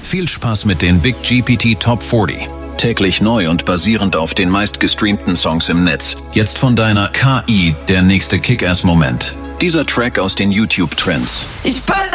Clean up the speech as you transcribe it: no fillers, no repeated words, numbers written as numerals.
Viel Spaß mit den Big GPT Top 40. Täglich neu und basierend auf den meistgestreamten Songs im Netz. Jetzt von deiner KI der nächste Kick-Ass-Moment. Dieser Track aus den YouTube-Trends. Ich fall